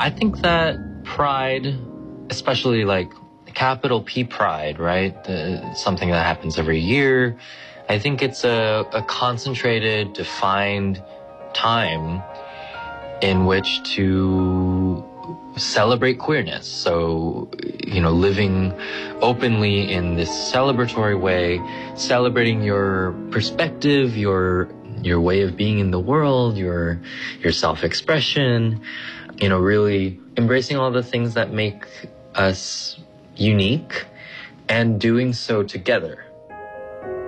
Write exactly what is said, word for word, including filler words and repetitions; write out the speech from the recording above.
I think that pride, especially like capital P pride, right? The, something that happens every year. I think it's a, a concentrated, defined time in which to celebrate queerness. So, you know, living openly in this celebratory way, celebrating your perspective, your your way of being in the world, your your self-expression, you know, really embracing all the things that make us unique and doing so together.